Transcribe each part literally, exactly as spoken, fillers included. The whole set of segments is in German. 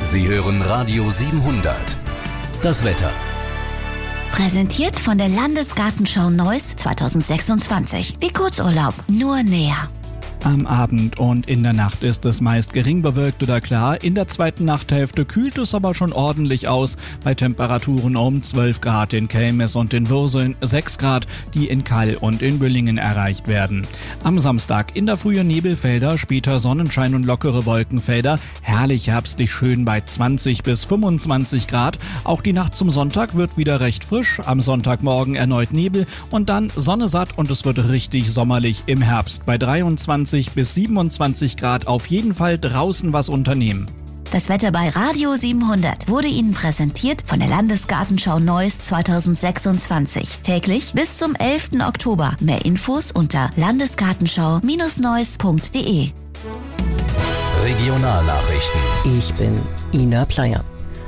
Sie hören Radio siebenhundert. Das Wetter. Präsentiert von der Landesgartenschau Neuss zweitausendsechsundzwanzig. Wie Kurzurlaub, nur näher. Am Abend und in der Nacht ist es meist gering bewölkt oder klar. In der zweiten Nachthälfte kühlt es aber schon ordentlich aus. Bei Temperaturen um zwölf Grad in Kelmis und in Würseln, sechs Grad, die in Kall und in Büllingen erreicht werden. Am Samstag in der Frühe Nebelfelder, später Sonnenschein und lockere Wolkenfelder. Herrlich herbstlich schön bei zwanzig bis fünfundzwanzig Grad. Auch die Nacht zum Sonntag wird wieder recht frisch. Am Sonntagmorgen erneut Nebel und dann Sonne satt und es wird richtig sommerlich im Herbst bei dreiundzwanzig bis siebenundzwanzig Grad. Auf jeden Fall draußen was unternehmen. Das Wetter bei Radio siebenhundert wurde Ihnen präsentiert von der Landesgartenschau Neuss zweitausendsechsundzwanzig. Täglich bis zum elften Oktober. Mehr Infos unter landesgartenschau Neuss punkt de. Regionalnachrichten. Ich bin Ina Pleyer.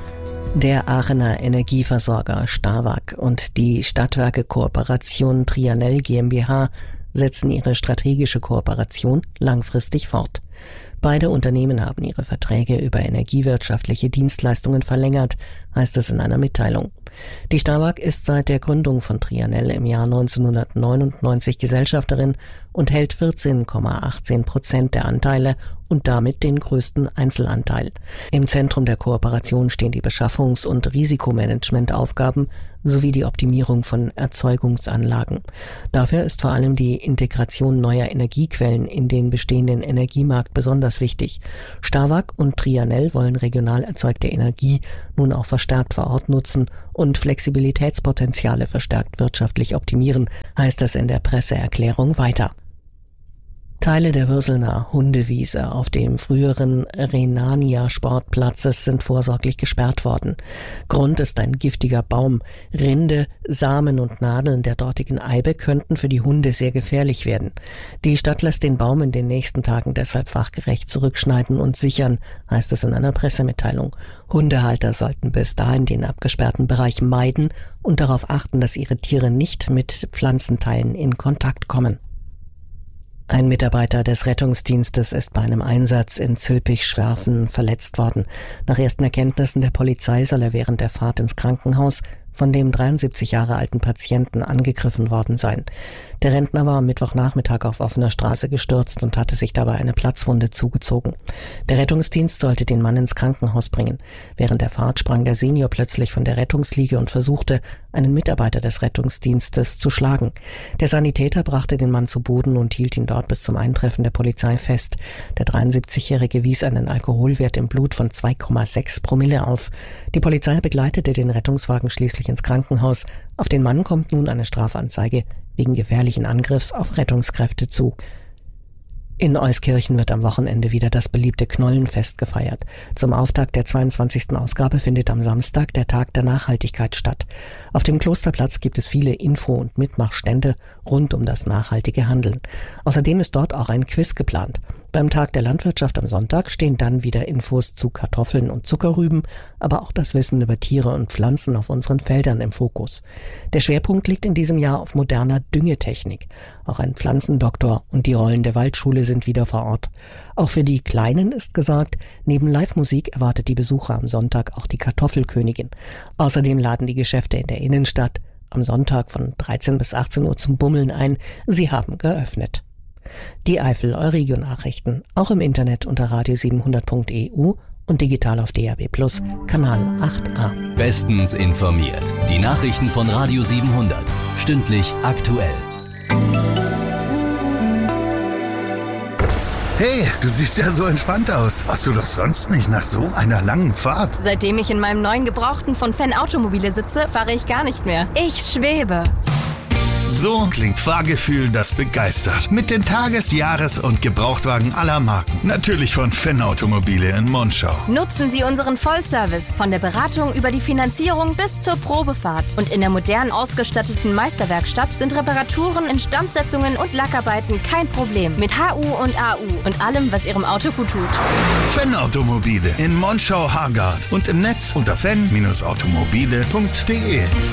Der Aachener Energieversorger Starwag und die Stadtwerke Kooperation Trianel GmbH setzen ihre strategische Kooperation langfristig fort. Beide Unternehmen haben ihre Verträge über energiewirtschaftliche Dienstleistungen verlängert, heißt es in einer Mitteilung. Die Starwag ist seit der Gründung von Trianel im Jahr neunzehnhundertneunundneunzig Gesellschafterin und hält vierzehn Komma achtzehn Prozent der Anteile und damit den größten Einzelanteil. Im Zentrum der Kooperation stehen die Beschaffungs- und Risikomanagementaufgaben sowie die Optimierung von Erzeugungsanlagen. Dafür ist vor allem die Integration neuer Energiequellen in den bestehenden Energiemarkt besonders wichtig. Starwag und Trianel wollen regional erzeugte Energie nun auch verstärkt vor Ort nutzen und Flexibilitätspotenziale verstärkt wirtschaftlich optimieren, heißt es in der Presseerklärung weiter. Teile der Würselner Hundewiese auf dem früheren Rhenania-Sportplatzes sind vorsorglich gesperrt worden. Grund ist ein giftiger Baum. Rinde, Samen und Nadeln der dortigen Eibe könnten für die Hunde sehr gefährlich werden. Die Stadt lässt den Baum in den nächsten Tagen deshalb fachgerecht zurückschneiden und sichern, heißt es in einer Pressemitteilung. Hundehalter sollten bis dahin den abgesperrten Bereich meiden und darauf achten, dass ihre Tiere nicht mit Pflanzenteilen in Kontakt kommen. Ein Mitarbeiter des Rettungsdienstes ist bei einem Einsatz in Zülpich-Schwerfen verletzt worden. Nach ersten Erkenntnissen der Polizei soll er während der Fahrt ins Krankenhaus von dem dreiundsiebzig Jahre alten Patienten angegriffen worden sein. Der Rentner war am Mittwochnachmittag auf offener Straße gestürzt und hatte sich dabei eine Platzwunde zugezogen. Der Rettungsdienst sollte den Mann ins Krankenhaus bringen. Während der Fahrt sprang der Senior plötzlich von der Rettungsliege und versuchte, einen Mitarbeiter des Rettungsdienstes zu schlagen. Der Sanitäter brachte den Mann zu Boden und hielt ihn dort bis zum Eintreffen der Polizei fest. Der dreiundsiebzigjährige wies einen Alkoholwert im Blut von zwei Komma sechs Promille auf. Die Polizei begleitete den Rettungswagen schließlich ins Krankenhaus. Auf den Mann kommt nun eine Strafanzeige wegen gefährlichen Angriffs auf Rettungskräfte zu. In Euskirchen wird am Wochenende wieder das beliebte Knollenfest gefeiert. Zum Auftakt der zweiundzwanzigsten Ausgabe findet am Samstag der Tag der Nachhaltigkeit statt. Auf dem Klosterplatz gibt es viele Info- und Mitmachstände rund um das nachhaltige Handeln. Außerdem ist dort auch ein Quiz geplant. Beim Tag der Landwirtschaft am Sonntag stehen dann wieder Infos zu Kartoffeln und Zuckerrüben, aber auch das Wissen über Tiere und Pflanzen auf unseren Feldern im Fokus. Der Schwerpunkt liegt in diesem Jahr auf moderner Düngetechnik. Auch ein Pflanzendoktor und die Rollen der Waldschule sind wieder vor Ort. Auch für die Kleinen ist gesagt, neben Live-Musik erwartet die Besucher am Sonntag auch die Kartoffelkönigin. Außerdem laden die Geschäfte in der Innenstadt am Sonntag von dreizehn bis achtzehn Uhr zum Bummeln ein. Sie haben geöffnet. Die Eifel Euregio-Nachrichten, auch im Internet unter radio siebenhundert punkt e u und digital auf D A B plus, Kanal acht a. Bestens informiert. Die Nachrichten von Radio siebenhundert. Stündlich aktuell. Hey, du siehst ja so entspannt aus. Warst du doch sonst nicht nach so einer langen Fahrt? Seitdem ich in meinem neuen Gebrauchten von Fan Automobile sitze, fahre ich gar nicht mehr. Ich schwebe. So klingt Fahrgefühl, das begeistert. Mit den Tages-, Jahres- und Gebrauchtwagen aller Marken. Natürlich von Fan Automobile in Monschau. Nutzen Sie unseren Vollservice von der Beratung über die Finanzierung bis zur Probefahrt. Und in der modern ausgestatteten Meisterwerkstatt sind Reparaturen, Instandsetzungen und Lackarbeiten kein Problem. Mit H U und A U und allem, was Ihrem Auto gut tut. Fan Automobile in Monschau-Hargard und im Netz unter fan Bindestrich automobile punkt de.